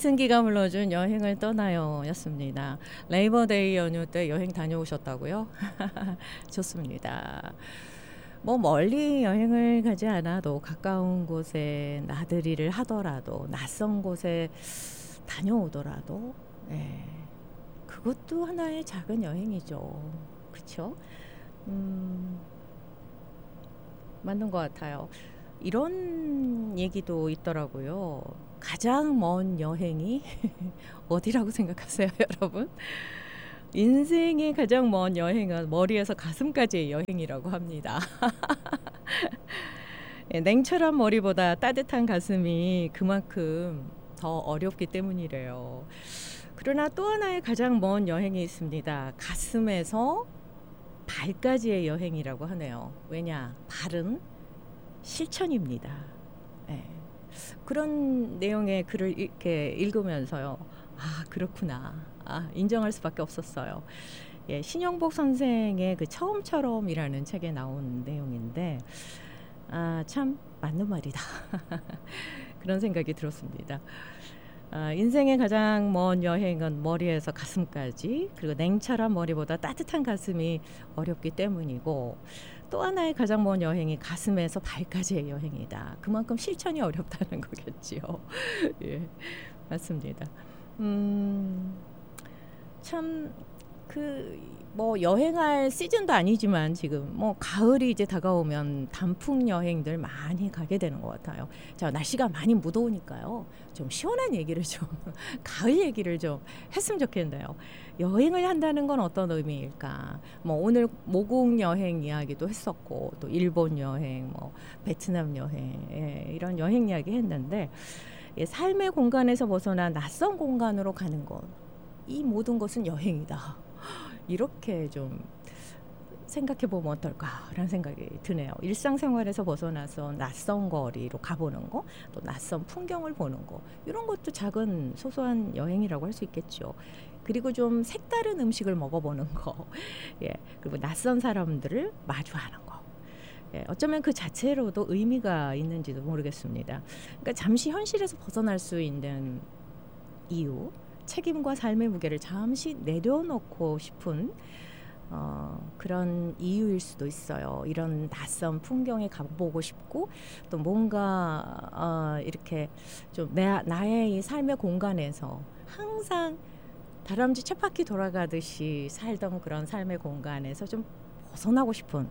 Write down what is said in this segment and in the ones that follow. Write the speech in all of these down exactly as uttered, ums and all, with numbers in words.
이승기가 불러준 여행을 떠나요 였습니다. 레이버데이 연휴 때 여행 다녀오셨다고요? 좋습니다. 뭐 멀리 여행을 가지 않아도 가까운 곳에 나들이를 하더라도 낯선 곳에 다녀오더라도 예, 그것도 하나의 작은 여행이죠. 그쵸? 음, 맞는 것 같아요. 이런 얘기도 있더라고요. 가장 먼 여행이 어디라고 생각하세요, 여러분? 인생의 가장 먼 여행은 머리에서 가슴까지의 여행이라고 합니다. 예, 냉철한 머리보다 따뜻한 가슴이 그만큼 더 어렵기 때문이래요. 그러나 또 하나의 가장 먼 여행이 있습니다. 가슴에서 발까지의 여행이라고 하네요. 왜냐? 발은 실천입니다. 예. 그런 내용의 글을 이렇게 읽으면서요. 아, 그렇구나. 아, 인정할 수밖에 없었어요. 예, 신영복 선생의 그 처음처럼이라는 책에 나온 내용인데 아, 참 맞는 말이다. 그런 생각이 들었습니다. 아, 인생의 가장 먼 여행은 머리에서 가슴까지, 그리고 냉철한 머리보다 따뜻한 가슴이 어렵기 때문이고, 또 하나의 가장 먼 여행이 가슴에서 발까지의 여행이다. 그만큼 실천이 어렵다는 거겠지요. 예, 맞습니다. 음, 참 그 뭐 여행할 시즌도 아니지만 지금 뭐 가을이 이제 다가오면 단풍 여행들 많이 가게 되는 것 같아요. 자, 날씨가 많이 무더우니까요. 좀 시원한 얘기를 좀 가을 얘기를 좀 했으면 좋겠는데요. 여행을 한다는 건 어떤 의미일까? 뭐 오늘 모국 여행 이야기도 했었고 또 일본 여행, 뭐 베트남 여행 예, 이런 여행 이야기 했는데 예, 삶의 공간에서 벗어나 낯선 공간으로 가는 것, 이 모든 것은 여행이다. 이렇게 좀 생각해 보면 어떨까라는 생각이 드네요. 일상생활에서 벗어나서 낯선 거리로 가보는 거, 또 낯선 풍경을 보는 거, 이런 것도 작은 소소한 여행이라고 할 수 있겠죠. 그리고 좀 색다른 음식을 먹어보는 거, 예, 그리고 낯선 사람들을 마주하는 거. 예, 어쩌면 그 자체로도 의미가 있는지도 모르겠습니다. 그러니까 잠시 현실에서 벗어날 수 있는 이유, 책임과 삶의 무게를 잠시 내려놓고 싶은 어, 그런 이유일 수도 있어요. 이런 낯선 풍경에 가보고 싶고 또 뭔가 어, 이렇게 좀 내, 나의 이 삶의 공간에서 항상 다람쥐 쳇바퀴 돌아가듯이 살던 그런 삶의 공간에서 좀 벗어나고 싶은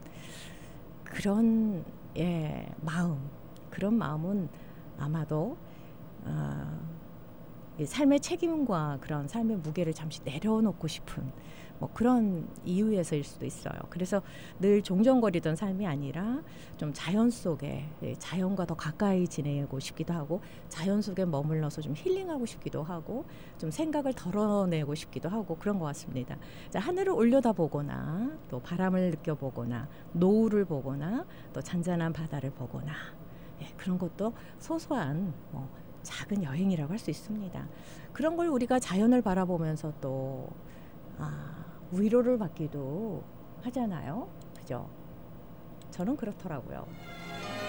그런 예, 마음, 그런 마음은 아마도 어, 삶의 책임과 그런 삶의 무게를 잠시 내려놓고 싶은 뭐 그런 이유에서일 수도 있어요. 그래서 늘 종종거리던 삶이 아니라 좀 자연 속에, 자연과 더 가까이 지내고 싶기도 하고, 자연 속에 머물러서 좀 힐링하고 싶기도 하고, 좀 생각을 덜어내고 싶기도 하고, 그런 것 같습니다. 자, 하늘을 올려다보거나 또 바람을 느껴보거나 노을을 보거나 또 잔잔한 바다를 보거나, 예, 그런 것도 소소한 뭐 작은 여행이라고 할 수 있습니다. 그런 걸 우리가 자연을 바라보면서 또 아, 위로를 받기도 하잖아요. 그죠? 저는 그렇더라고요.